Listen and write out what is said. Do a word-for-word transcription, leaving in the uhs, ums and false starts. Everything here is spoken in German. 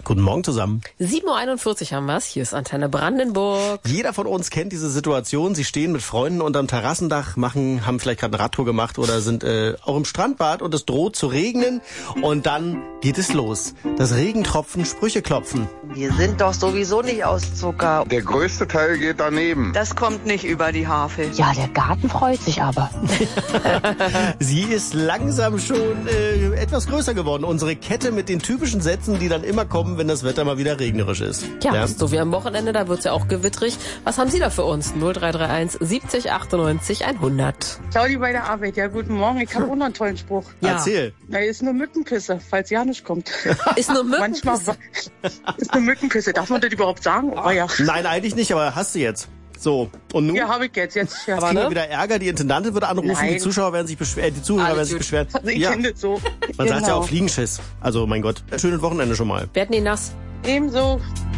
Guten Morgen zusammen. sieben Uhr einundvierzig haben wir's. Hier ist Antenne Brandenburg. Jeder von uns kennt diese Situation. Sie stehen mit Freunden unterm Terrassendach, machen, haben vielleicht gerade eine Radtour gemacht oder sind äh, auch im Strandbad und es droht zu regnen. Und dann geht es los. Das Regentropfen, Sprüche klopfen. Wir sind doch sowieso nicht aus Zucker. Der größte Teil geht daneben. Das kommt nicht über die Havel. Ja, der Garten freut sich aber. Sie ist langsam schon äh, etwas größer geworden. Unsere Kette mit den typischen Sätzen, die dann immer kommen, wenn das Wetter mal wieder regnerisch ist. Ja, ja. So wie am Wochenende, da wird's ja auch gewittrig. Was haben Sie da für uns? null drei drei eins siebzig achtundneunzig hundert. Claudi bei der Arbeit. Ja, guten Morgen. Ich habe auch noch einen tollen Spruch. Ja. Erzähl. Na, ist nur Mückenpisse, falls Janusz kommt. Ist nur Mückenpisse? Manchmal ist nur Mückenpisse. Darf man das überhaupt sagen? Oh, ja. Nein, eigentlich nicht, aber hast du jetzt. So, und nun? Ja, habe ich jetzt. Jetzt ja. Kriegen wir wieder Ärger, die Intendantin würde anrufen, Nein. die Zuschauer werden sich beschweren, die Zuhörer Alles werden sich gut. beschweren. Also ich Ja. kenne das so. Man sagt ja Genau. auch Fliegenschiss. Also mein Gott, schönes Wochenende schon mal. Werden die nass? Ebenso.